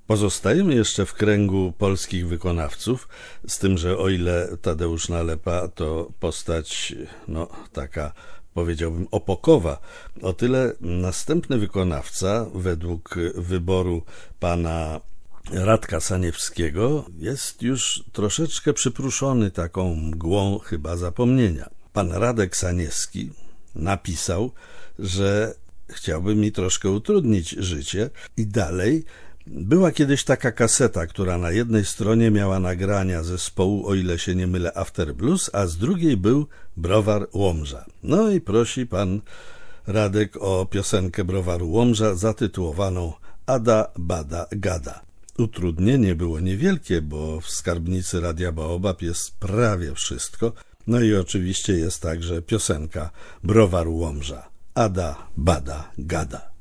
Pozostajemy jeszcze w kręgu polskich wykonawców, z tym, że o ile Tadeusz Nalepa to postać, taka, powiedziałbym, opokowa, o tyle następny wykonawca, według wyboru pana Radka Saniewskiego, jest już troszeczkę przypruszony taką mgłą chyba zapomnienia. Pan Radek Saniewski napisał, że chciałby mi troszkę utrudnić życie i dalej. Była kiedyś taka kaseta, która na jednej stronie miała nagrania zespołu, o ile się nie mylę, After Blues, a z drugiej był Browar Łomża. No i prosi pan Radek o piosenkę Browaru Łomża zatytułowaną Ada, Bada, Gada. Utrudnienie było niewielkie, bo w skarbnicy Radia Baobab jest prawie wszystko. No i oczywiście jest także piosenka Browaru Łomża. Ada, Bada, Gada.